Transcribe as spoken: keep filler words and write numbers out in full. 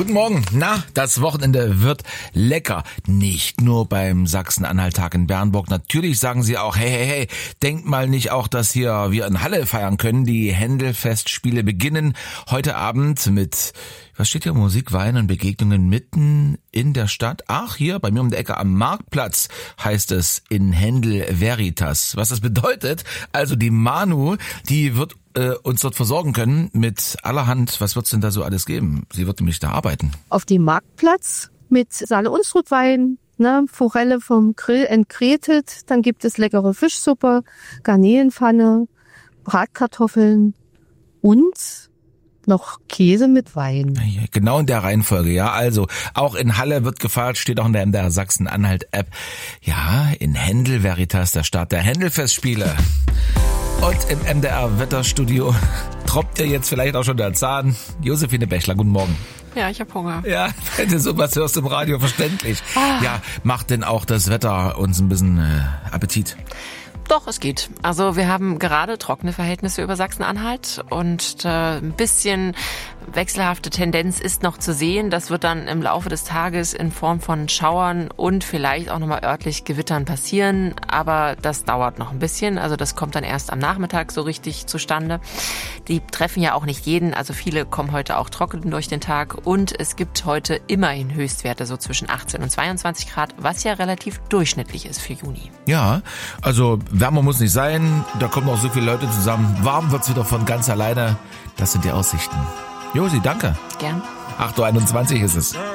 Guten Morgen. Na, das Wochenende wird lecker. Nicht nur beim Sachsen-Anhalt-Tag in Bernburg. Natürlich sagen sie auch, hey, hey, hey, denkt mal nicht auch, dass hier wir in Halle feiern können. Die Händel-Festspiele beginnen heute Abend mit, was steht hier, Musik, Wein und Begegnungen mitten in der Stadt. Ach, hier bei mir um die Ecke am Marktplatz heißt es in Händel Veritas. Was das bedeutet, also die Manu, die wird äh, uns dort versorgen können mit allerhand, was wird's denn da so alles geben? Sie wird nämlich da arbeiten. Auf dem Marktplatz mit Saale Unstrutwein, ne, Forelle vom Grill entgrätet, dann gibt es leckere Fischsuppe, Garnelenpfanne, Bratkartoffeln und noch Käse mit Wein. Genau in der Reihenfolge, ja. Also auch in Halle wird gefeiert, steht auch in der, in der Sachsen-Anhalt-App. Ja, in Händel Veritas, der Start der Händel-Festspiele. Und im M D R-Wetterstudio tropft ihr jetzt vielleicht auch schon der Zahn. Josephine Bächler, guten Morgen. Ja, ich hab Hunger. Ja, wenn du sowas hörst im Radio, verständlich. Ah. Ja, macht denn auch das Wetter uns ein bisschen äh, Appetit? Doch, es geht. Also wir haben gerade trockene Verhältnisse über Sachsen-Anhalt und äh, ein bisschen wechselhafte Tendenz ist noch zu sehen. Das wird dann im Laufe des Tages in Form von Schauern und vielleicht auch nochmal örtlich Gewittern passieren. Aber das dauert noch ein bisschen. Also das kommt dann erst am Nachmittag so richtig zustande. Die treffen ja auch nicht jeden. Also viele kommen heute auch trocken durch den Tag. Und es gibt heute immerhin Höchstwerte so zwischen achtzehn und zweiundzwanzig Grad, was ja relativ durchschnittlich ist für Juni. Ja, also wärmer muss nicht sein. Da kommen auch so viele Leute zusammen. Warm wird's wieder von ganz alleine. Das sind die Aussichten. Josi, danke. Gern. acht Uhr einundzwanzig ist es.